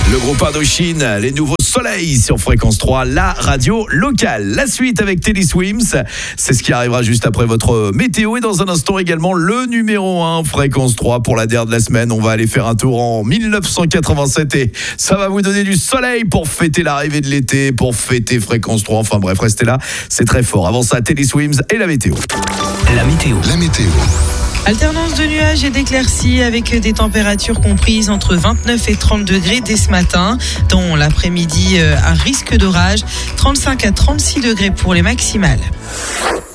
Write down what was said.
Le groupe Indochine, les nouveaux soleils sur Fréquence 3, la radio locale. La suite avec Teddy Swims, c'est ce qui arrivera juste après votre météo. Et dans un instant également, le numéro 1 Fréquence 3 pour la dernière de la semaine. On va aller faire un tour en 1987 et ça va vous donner du soleil pour fêter l'arrivée de l'été, pour fêter Fréquence 3. Enfin bref, restez là, c'est très fort. Avant ça, Teddy Swims et la météo. La météo. Alternance de nuages et d'éclaircies avec des températures comprises entre 29 et 30 degrés dès ce matin. Dans l'après-midi, un risque d'orage, 35 à 36 degrés pour les maximales.